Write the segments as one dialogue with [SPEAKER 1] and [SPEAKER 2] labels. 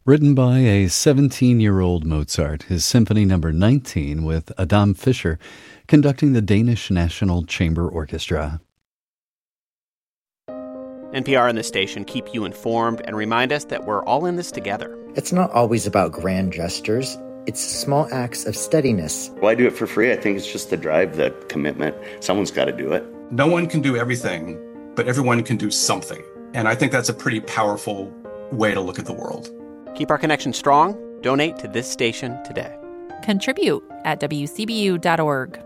[SPEAKER 1] Written by a 17-year-old Mozart, his Symphony No. 19 with Adam Fischer conducting the Danish National Chamber Orchestra.
[SPEAKER 2] NPR and this station keep you informed and remind us that we're all in this together.
[SPEAKER 3] It's not always about grand gestures. It's small acts of steadiness.
[SPEAKER 4] Well, I do it for free. I think it's just the drive, the commitment. Someone's got to do it.
[SPEAKER 5] No one can do everything, but everyone can do something. And I think that's a pretty powerful way to look at the world.
[SPEAKER 2] Keep our connection strong. Donate to this station today.
[SPEAKER 6] Contribute at wcbu.org.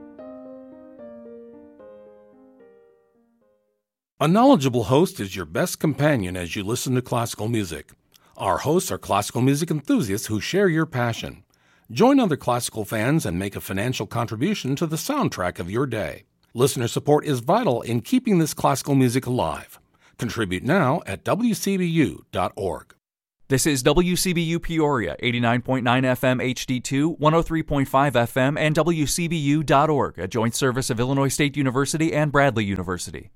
[SPEAKER 7] A knowledgeable host is your best companion as you listen to classical music. Our hosts are classical music enthusiasts who share your passion. Join other classical fans and make a financial contribution to the soundtrack of your day. Listener support is vital in keeping this classical music alive. Contribute now at wcbu.org.
[SPEAKER 8] This is WCBU Peoria, 89.9 FM HD2, 103.5 FM, and WCBU.org, a joint service of Illinois State University and Bradley University.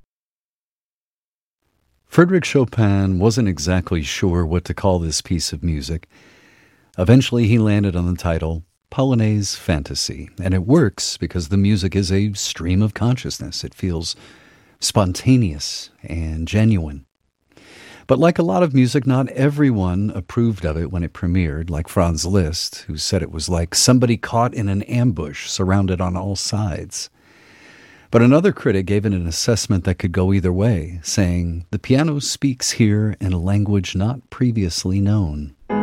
[SPEAKER 1] Frédéric Chopin wasn't exactly sure what to call this piece of music. Eventually, he landed on the title Polonaise Fantasy, and it works because the music is a stream of consciousness. It feels spontaneous and genuine. But like a lot of music, not everyone approved of it when it premiered, like Franz Liszt, who said it was like somebody caught in an ambush, surrounded on all sides. But another critic gave it an assessment that could go either way, saying, "The piano speaks here in a language not previously known."